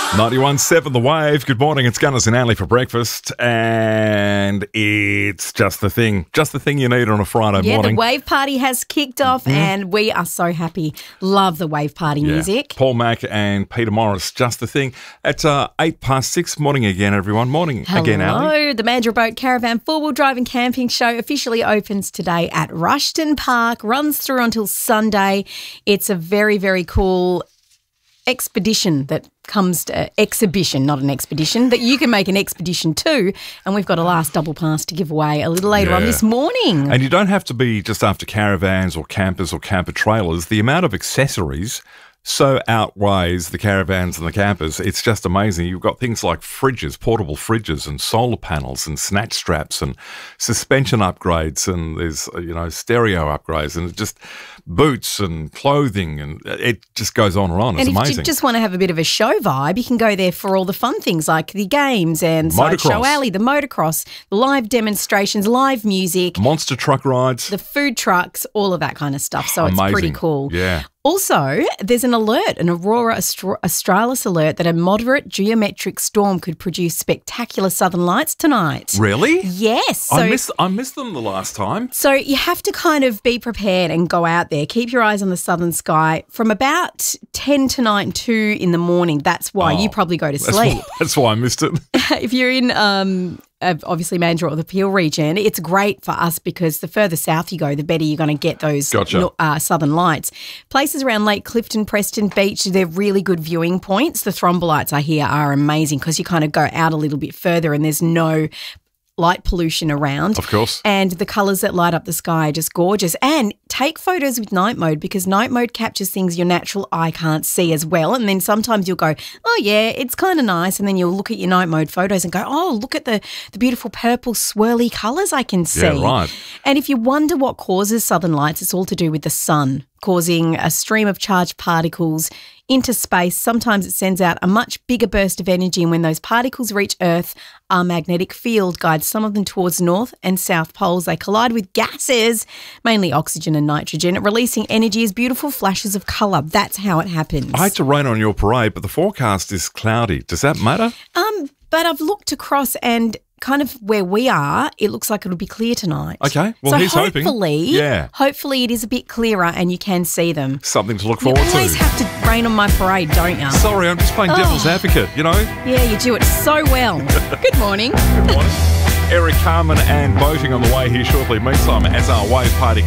91.7 The Wave. Good morning. It's Gunners and Anley for breakfast, and it's just the thing you need on a Friday morning. Yeah, the Wave Party has kicked off, and we are so happy. Love the Wave Party music. Paul Mack and Peter Morris, just the thing. It's 6:08. Morning again, everyone. Morning again, Anley. Hello. The Mandurah Boat Caravan four-wheel drive and camping show officially opens today at Rushton Park, runs through until Sunday. It's a very, very cool expedition that comes to exhibition, not an expedition, that you can make an expedition too. And we've got a last double pass to give away a little later on this morning. And you don't have to be just after caravans or campers or camper trailers. The amount of accessories so outweighs the caravans and the campers. It's just amazing. You've got things like fridges, portable fridges, and solar panels, and snatch straps, and suspension upgrades, and there's stereo upgrades, and just boots and clothing, and it just goes on and on. It's amazing. And if you just want to have a bit of a show vibe, you can go there for all the fun things like the games and Sideshow Alley, the motocross, the live demonstrations, live music, monster truck rides, the food trucks, all of that kind of stuff. So it's pretty cool. Yeah. Also, there's an alert, an Aurora Australis alert, that a moderate geometric storm could produce spectacular southern lights tonight. Really? Yes. So, I missed them the last time. So you have to kind of be prepared and go out there. Keep your eyes on the southern sky from about 10 to 9 2 in the morning. That's why you probably go to sleep. That's why I missed it. If you're in obviously Mandurah or the Peel region, it's great for us because the further south you go, the better you're going to get those southern lights. Places around Lake Clifton, Preston Beach, they're really good viewing points. The thrombolites I hear are amazing because you kind of go out a little bit further and there's no light pollution around. Of course. And the colours that light up the sky are just gorgeous. And take photos with night mode because night mode captures things your natural eye can't see as well. And then sometimes you'll go, oh, yeah, it's kind of nice. And then you'll look at your night mode photos and go, oh, look at the beautiful purple swirly colours I can see. Yeah, right. And if you wonder what causes southern lights, it's all to do with the sun causing a stream of charged particles into space. Sometimes it sends out a much bigger burst of energy, and when those particles reach Earth, our magnetic field guides some of them towards north and south poles. They collide with gases, mainly oxygen and nitrogen, releasing energy as beautiful flashes of colour. That's how it happens. I hate to rain on your parade, but the forecast is cloudy. Does that matter? But I've looked across and kind of where we are, it looks like it'll be clear tonight. Okay, well, he's hoping. Hopefully it is a bit clearer and you can see them. Something to look forward to. You always have to rain on my parade, don't you? Sorry, I'm just playing devil's advocate, Yeah, you do it so well. Good morning. Good morning. Eric Carmen and boating on the way here shortly. Meantime, as our Wave Party